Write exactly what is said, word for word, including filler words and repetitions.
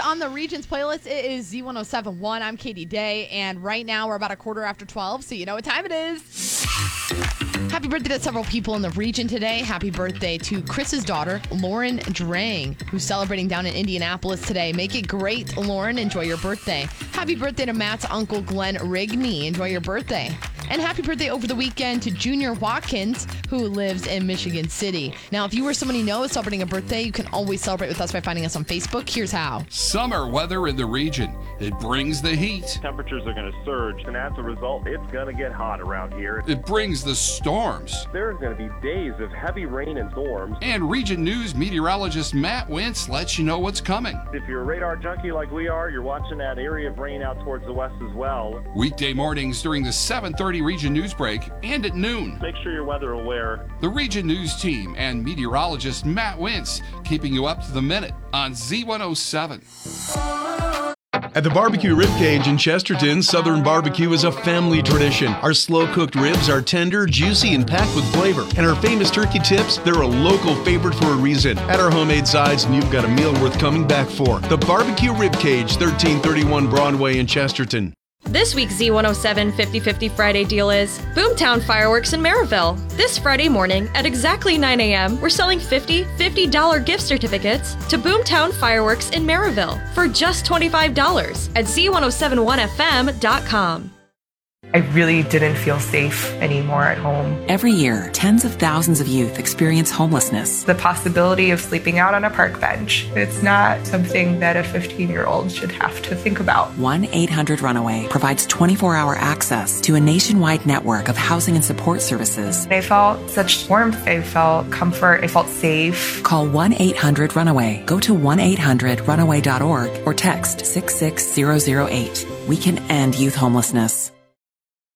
on the Regions playlist. It is Z one oh seven point one. I'm Katie Day, and right now we're about a quarter after twelve, so you know what time it is. Happy birthday to several people in the region today. Happy birthday to Chris's daughter, Lauren Drang, who's celebrating down in Indianapolis today. Make it great, Lauren. Enjoy your birthday. Happy birthday to Matt's uncle, Glenn Rigney. Enjoy your birthday. And happy birthday over the weekend to Junior Watkins, who lives in Michigan City. Now, if you or someone you know is celebrating a birthday, you can always celebrate with us by finding us on Facebook. Here's how. Summer weather in the region. It brings the heat. Temperatures are going to surge, and as a result, it's going to get hot around here. It brings the storms. There's going to be days of heavy rain and storms. And Region News meteorologist Matt Wentz lets you know what's coming. If you're a radar junkie like we are, you're watching that area of rain out towards the west as well. Weekday mornings during the seven thirty Region News break and at noon. Make sure you're weather aware. The Region News team and meteorologist Matt Wentz keeping you up to the minute on Z one oh seven. At the Barbecue Ribcage in Chesterton, Southern barbecue is a family tradition. Our slow-cooked ribs are tender, juicy, and packed with flavor. And our famous turkey tips, they're a local favorite for a reason. At our homemade sides, and you've got a meal worth coming back for. The Barbecue Ribcage, thirteen thirty-one Broadway in Chesterton. This week's Z one oh seven fifty fifty Friday deal is Boomtown Fireworks in Maryville. This Friday morning at exactly nine a.m., we're selling fifty fifty dollar gift certificates to Boomtown Fireworks in Maryville for just twenty-five dollars at Z ten seventy-one F M dot com. I really didn't feel safe anymore at home. Every year, tens of thousands of youth experience homelessness. The possibility of sleeping out on a park bench, it's not something that a fifteen-year-old should have to think about. one eight hundred runaway provides twenty-four hour access to a nationwide network of housing and support services. I felt such warmth. I felt comfort. I felt safe. Call one eight hundred runaway. Go to one eight hundred runaway dot org or text six six zero zero eight. We can end youth homelessness.